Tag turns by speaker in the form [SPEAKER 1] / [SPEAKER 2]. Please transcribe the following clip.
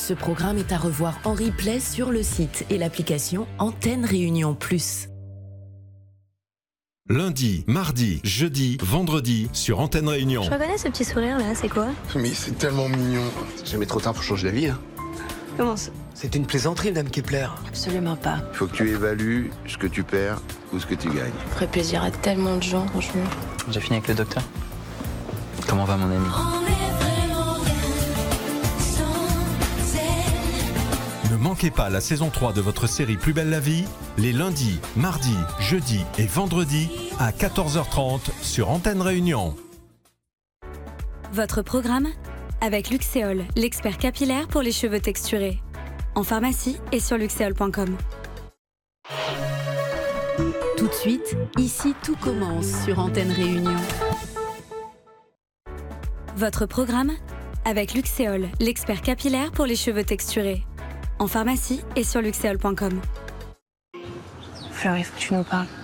[SPEAKER 1] Ce programme est à revoir en replay sur le site et l'application Antenne Réunion Plus.
[SPEAKER 2] Lundi, mardi, jeudi, vendredi sur Antenne Réunion.
[SPEAKER 3] Je reconnais ce petit sourire là, c'est quoi?
[SPEAKER 4] Mais c'est tellement mignon.
[SPEAKER 5] C'est jamais trop tard pour changer d'avis, hein.
[SPEAKER 3] Comment ça?
[SPEAKER 5] C'est une plaisanterie, Madame Kepler.
[SPEAKER 3] Absolument pas.
[SPEAKER 4] Il faut que tu évalues ce que tu perds ou ce que tu gagnes.
[SPEAKER 3] Ça ferait plaisir à tellement de gens, franchement.
[SPEAKER 6] J'ai fini avec le docteur. Comment va mon ami?
[SPEAKER 2] Ne manquez pas la saison 3 de votre série Plus belle la vie, les lundis, mardis, jeudis et vendredis à 14h30 sur Antenne Réunion.
[SPEAKER 7] Votre programme avec Luxéol, l'expert capillaire pour les cheveux texturés. En pharmacie et sur luxéol.com.
[SPEAKER 1] Tout de suite, ici tout commence sur Antenne Réunion.
[SPEAKER 7] Votre programme avec Luxéol, l'expert capillaire pour les cheveux texturés. En pharmacie et sur luxéol.com.
[SPEAKER 3] Fleur, il faut que tu nous parles.